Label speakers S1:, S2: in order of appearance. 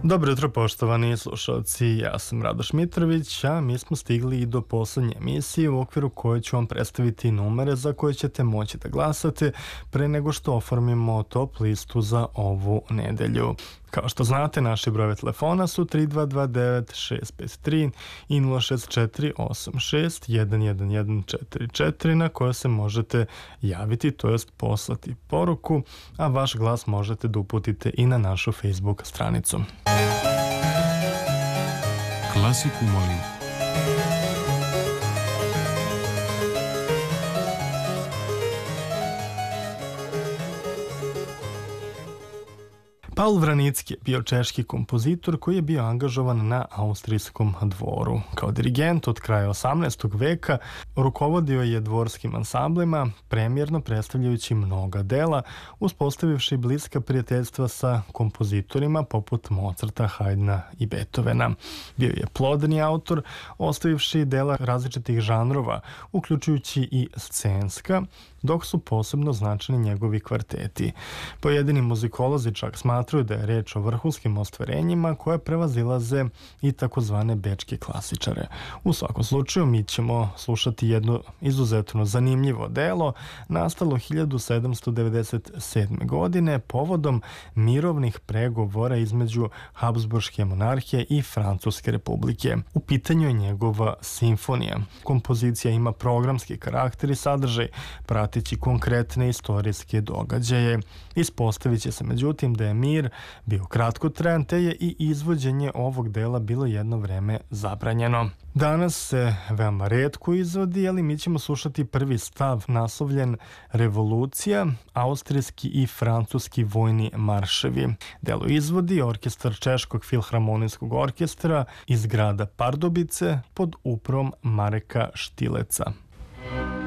S1: Dobro jutro, poštovani slušalci, ja sam Radoš Mitrović, a mi smo stigli i do poslednje emisije u okviru koje ću vam predstaviti numere za koje ćete moći da glasate pre nego što oformimo top listu za ovu nedelju. Kao što znate, naši brojevi telefona su 3229 653 i 064 86 11144 na koje se možete javiti, to jest poslati poruku, a vaš glas možete da uputite i na našu Facebook stranicu.
S2: Klasiku molim.
S1: Paul Vranicki je bio češki kompozitor koji je bio angažovan na austrijskom dvoru. Kao dirigent od kraja 18. veka rukovodio je dvorskim ansamblima, premjerno predstavljajući mnoga dela, uspostavivši bliska prijateljstva sa kompozitorima poput Mozarta, Haydna i Beethovena. Bio je plodni autor, ostavivši dela različitih žanrova, uključujući i scenska, dok su posebno značajni njegovi kvarteti. Pojedini muzikolozi čak smatruju da je reč o vrhunskim ostvarenjima koje prevazilaze i takozvane bečke klasičare. U svakom slučaju mi ćemo slušati jedno izuzetno zanimljivo delo nastalo 1797. godine povodom mirovnih pregovora između Habsburške monarhije i Francuske republike. U pitanju je njegova simfonija. Kompozicija ima programski karakter i sadržaj, pratići konkretne istorijske događaje. Ispostavit će se međutim da je mir bio kratkotrajan, te je i izvođenje ovog dela bilo jedno vreme zabranjeno. Danas se veoma retko izvodi, ali mi ćemo slušati prvi stav naslovljen Revolucija, austrijski i francuski vojni marševi. Delo izvodi orkestar Češkog filharmonijskog orkestra iz grada Pardubice pod upravom Mareka Štileca.